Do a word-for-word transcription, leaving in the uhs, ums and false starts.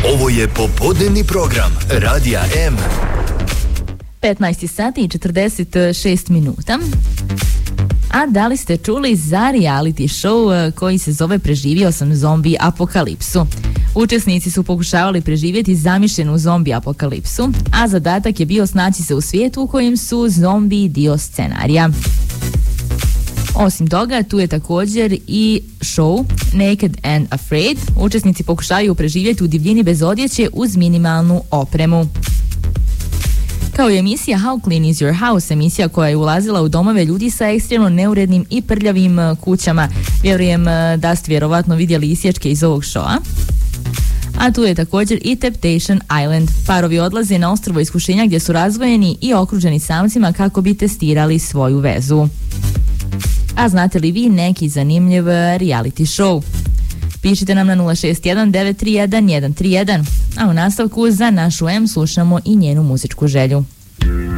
Ovo je popodnevni program Radija M. petnaest sati i četrdeset šest minuta. A da li ste čuli za reality show koji se zove Preživio sam zombi apokalipsu? Učesnici su pokušavali preživjeti zamišljenu zombi apokalipsu, a zadatak je bio snaći se u svijetu u kojem su zombi dio scenarija. Osim toga, tu je također i show Naked and Afraid. Učesnici pokušavaju preživjeti u divljini bez odjeće uz minimalnu opremu. Kao je emisija How Clean is Your House, emisija koja je ulazila u domove ljudi sa ekstremno neurednim i prljavim kućama. Vjerujem da ste vjerovatno vidjeli isječke iz ovog showa. A tu je također i Temptation Island. Parovi odlaze na ostrvo iskušenja gdje su razdvojeni i okruženi samcima kako bi testirali svoju vezu. A znate li vi neki zanimljiv reality show? Pišite nam na nula šest jedan devet tri jedan jedan tri jedan. A u nastavku za našu M slušamo i njenu muzičku želju.